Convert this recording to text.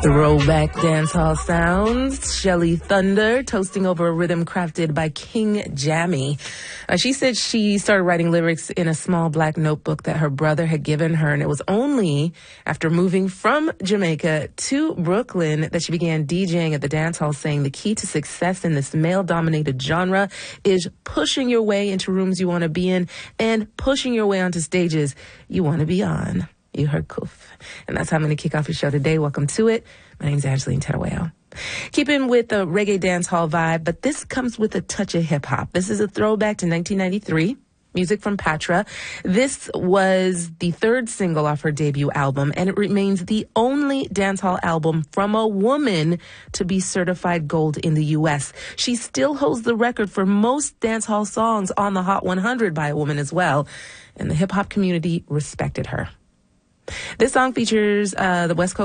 Throwback dancehall sounds. Shelly Thunder toasting over a rhythm crafted by King Jammy. She said she started writing lyrics in a small black notebook that her brother had given her, and it was only after moving from Jamaica to Brooklyn that she began DJing at the dance hall, saying the key to success in this male-dominated genre is pushing your way into rooms you want to be in and pushing your way onto stages you want to be on. You heard Kuf. And that's how I'm going to kick off your show today. Welcome to it. My name's Angeline Tedaweo. Keeping with the reggae dance hall vibe, but this comes with a touch of hip-hop. This is a throwback to 1993. Music from Patra. This was the third single off her debut album, and it remains the only dancehall album from a woman to be certified gold in the U.S. She still holds the record for most dancehall songs on the Hot 100 by a woman as well, and the hip-hop community respected her. This song features the West Coast